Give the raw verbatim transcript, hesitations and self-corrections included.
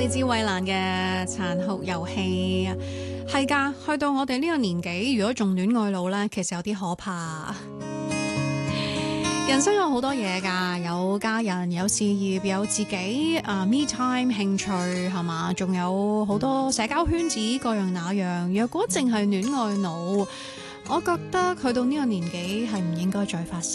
嚟自衛蘭嘅殘酷遊戲，係噶，去到我哋呢個年紀，如果仲戀愛腦呢，其實有啲可怕。人生有好多嘢噶，有家人，有事業，有自己啊、uh, me time 興趣係嘛，仲有好多社交圈子，各樣那樣。若果淨係戀愛腦，我覺得去到呢個年紀係唔應該再發生。